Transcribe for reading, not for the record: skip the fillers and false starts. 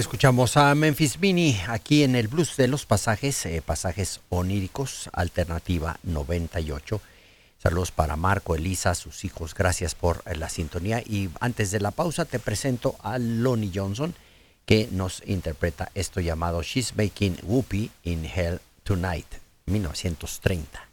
Escuchamos a Memphis Mini aquí en el Blues de los Pasajes, Pasajes Oníricos, Alternativa 98. Saludos para Marco, Elisa, sus hijos, gracias por la sintonía. Y antes de la pausa te presento a Lonnie Johnson, que nos interpreta esto llamado She's Making Whoopee in Hell Tonight, 1930.